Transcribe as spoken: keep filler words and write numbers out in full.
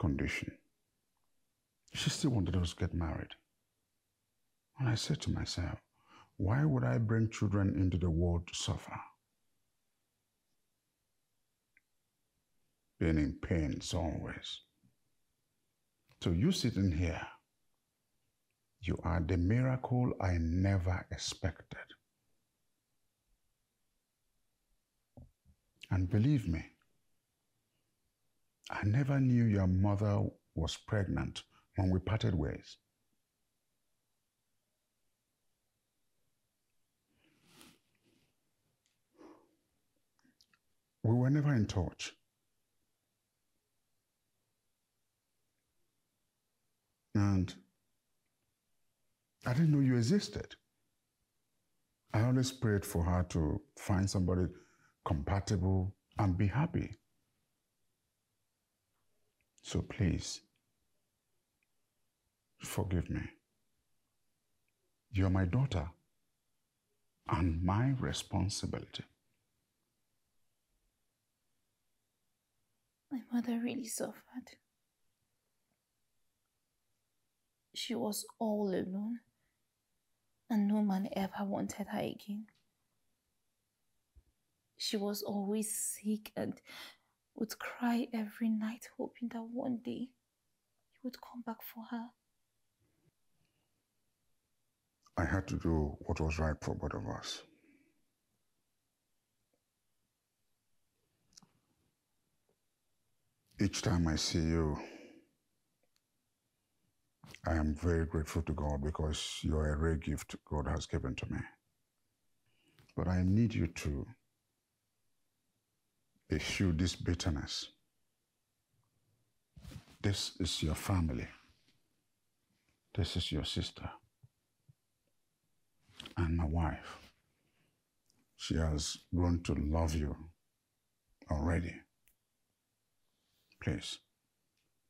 condition. She still wanted us to get married. And I said to myself, why would I bring children into the world to suffer? Being in pain is always. So you sitting here, you are the miracle I never expected. And believe me, I never knew your mother was pregnant when we parted ways. We were never in touch. And I didn't know you existed. I always prayed for her to find somebody compatible and be happy. So please, forgive me. You're my daughter and my responsibility. My mother really suffered. She was all alone, and no man ever wanted her again. She was always sick and would cry every night, hoping that one day he would come back for her. I had to do what was right for both of us. Each time I see you, I am very grateful to God because you're a rare gift God has given to me. But I need you to eschew this bitterness. This is your family. This is your sister. And my wife. She has grown to love you already. Please.